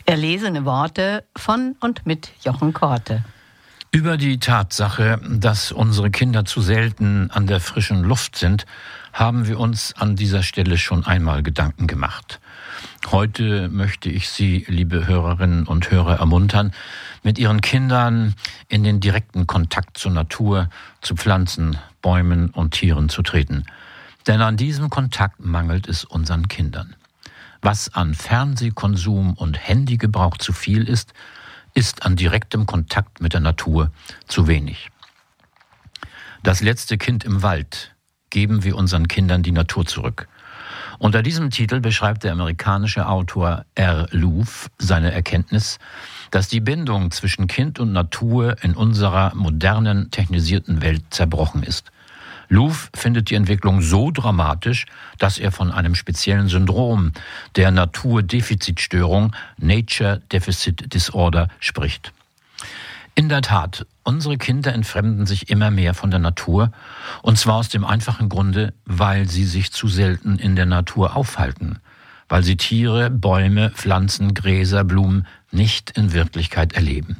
Erlesene Worte von und mit Jochen Korte. Über die Tatsache, dass unsere Kinder zu selten an der frischen Luft sind, haben wir uns an dieser Stelle schon einmal Gedanken gemacht. Heute möchte ich Sie, liebe Hörerinnen und Hörer, ermuntern, mit Ihren Kindern in den direkten Kontakt zur Natur, zu Pflanzen, Bäumen und Tieren zu treten. Denn an diesem Kontakt mangelt es unseren Kindern. Was an Fernsehkonsum und Handygebrauch zu viel ist, ist an direktem Kontakt mit der Natur zu wenig. Das letzte Kind im Wald, geben wir unseren Kindern die Natur zurück. Unter diesem Titel beschreibt der amerikanische Autor R. Louf seine Erkenntnis, dass die Bindung zwischen Kind und Natur in unserer modernen, technisierten Welt zerbrochen ist. Louf findet die Entwicklung so dramatisch, dass er von einem speziellen Syndrom, der Naturdefizitstörung, Nature Deficit Disorder, spricht. In der Tat, unsere Kinder entfremden sich immer mehr von der Natur, und zwar aus dem einfachen Grunde, weil sie sich zu selten in der Natur aufhalten, weil sie Tiere, Bäume, Pflanzen, Gräser, Blumen nicht in Wirklichkeit erleben.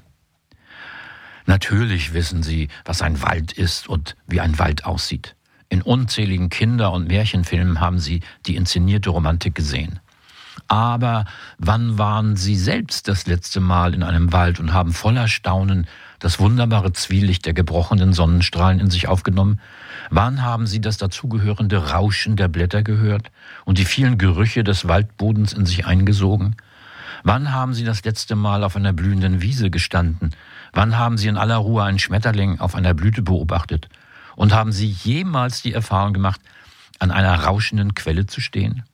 Natürlich wissen sie, was ein Wald ist und wie ein Wald aussieht. In unzähligen Kinder- und Märchenfilmen haben sie die inszenierte Romantik gesehen. Aber wann waren sie selbst das letzte Mal in einem Wald und haben voller Staunen das wunderbare Zwielicht der gebrochenen Sonnenstrahlen in sich aufgenommen? Wann haben sie das dazugehörende Rauschen der Blätter gehört und die vielen Gerüche des Waldbodens in sich eingesogen? Wann haben sie das letzte Mal auf einer blühenden Wiese gestanden? Wann haben Sie in aller Ruhe einen Schmetterling auf einer Blüte beobachtet? Und haben Sie jemals die Erfahrung gemacht, an einer rauschenden Quelle zu stehen?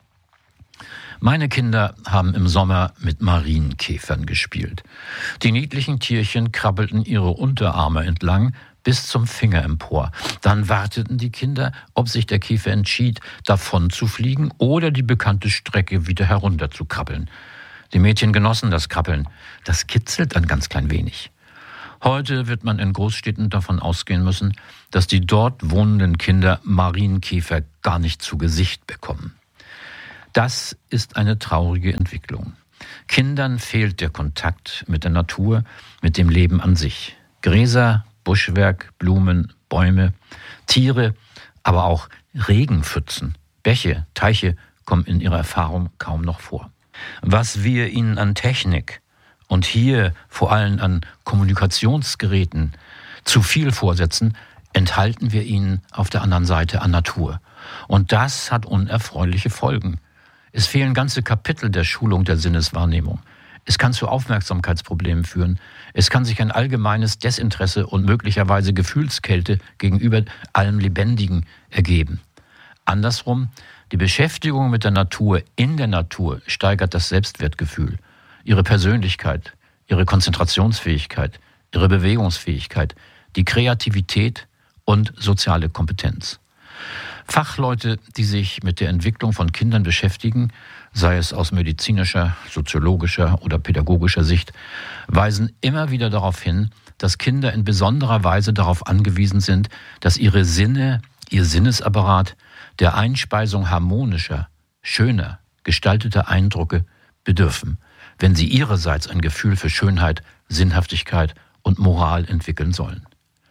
Meine Kinder haben im Sommer mit Marienkäfern gespielt. Die niedlichen Tierchen krabbelten ihre Unterarme entlang bis zum Finger empor. Dann warteten die Kinder, ob sich der Käfer entschied, davon zu fliegen oder die bekannte Strecke wieder herunter zu krabbeln. Die Mädchen genossen das Krabbeln. Das kitzelt ein ganz klein wenig. Heute wird man in Großstädten davon ausgehen müssen, dass die dort wohnenden Kinder Marienkäfer gar nicht zu Gesicht bekommen. Das ist eine traurige Entwicklung. Kindern fehlt der Kontakt mit der Natur, mit dem Leben an sich. Gräser, Buschwerk, Blumen, Bäume, Tiere, aber auch Regenpfützen, Bäche, Teiche kommen in ihrer Erfahrung kaum noch vor. Was wir ihnen an Technik und hier vor allem an Kommunikationsgeräten zu viel vorsetzen, enthalten wir ihnen auf der anderen Seite an Natur. Und das hat unerfreuliche Folgen. Es fehlen ganze Kapitel der Schulung der Sinneswahrnehmung. Es kann zu Aufmerksamkeitsproblemen führen. Es kann sich ein allgemeines Desinteresse und möglicherweise Gefühlskälte gegenüber allem Lebendigen ergeben. Andersrum, die Beschäftigung mit der Natur in der Natur steigert das Selbstwertgefühl, ihre Persönlichkeit, ihre Konzentrationsfähigkeit, ihre Bewegungsfähigkeit, die Kreativität und soziale Kompetenz. Fachleute, die sich mit der Entwicklung von Kindern beschäftigen, sei es aus medizinischer, soziologischer oder pädagogischer Sicht, weisen immer wieder darauf hin, dass Kinder in besonderer Weise darauf angewiesen sind, dass ihre Sinne, ihr Sinnesapparat der Einspeisung harmonischer, schöner, gestalteter Eindrücke bedürfen, wenn sie ihrerseits ein Gefühl für Schönheit, Sinnhaftigkeit und Moral entwickeln sollen.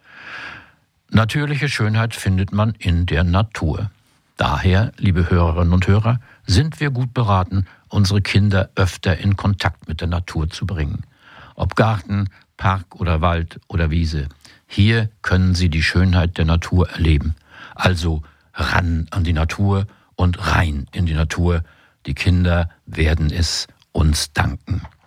Natürliche Schönheit findet man in der Natur. Daher, liebe Hörerinnen und Hörer, sind wir gut beraten, unsere Kinder öfter in Kontakt mit der Natur zu bringen. Ob Garten, Park oder Wald oder Wiese, hier können sie die Schönheit der Natur erleben. Also ran an die Natur und rein in die Natur. Die Kinder werden es uns danken.